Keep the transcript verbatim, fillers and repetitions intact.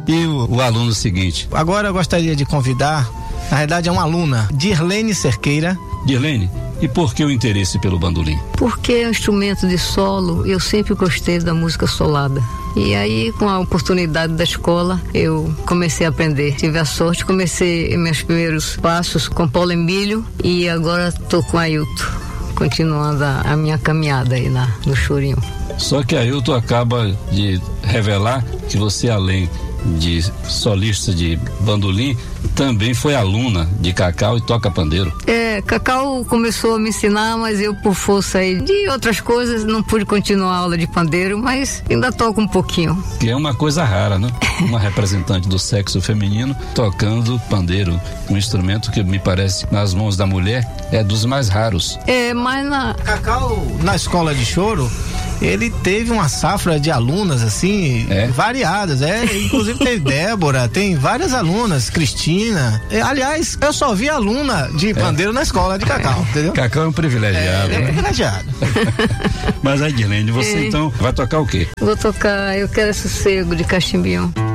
E o, o aluno seguinte? Agora eu gostaria de convidar, na verdade é uma aluna, Dirlene Cerqueira. Dirlene, e por que o interesse pelo bandolim? Porque é um instrumento de solo, eu sempre gostei da música solada. E aí, com a oportunidade da escola, eu comecei a aprender. Tive a sorte, comecei meus primeiros passos com Paulo Emílio e agora estou com Ailton, continuando a, a minha caminhada aí na, no chorinho. Só que Ailton acaba de revelar que você, além de solista de bandolim, também foi aluna de Cacau e toca pandeiro. É, Cacau começou a me ensinar, mas eu, por força aí de outras coisas, não pude continuar a aula de pandeiro, mas ainda toco um pouquinho. Que é uma coisa rara, né? Uma representante do sexo feminino tocando pandeiro, um instrumento que me parece, nas mãos da mulher, é dos mais raros. É, mas na... Cacau, na escola de choro, ele teve uma safra de alunas, assim, é? variadas, é, inclusive tem Débora, tem várias alunas, Cristina, é, aliás, eu só vi aluna de pandeiro é. na escola de Cacau, entendeu? Cacau é um privilegiado, é, né? É privilegiado. Mas aí, Dirlene, você é. então vai tocar o quê? Vou tocar Eu Quero Sossego, de Cachimbinho.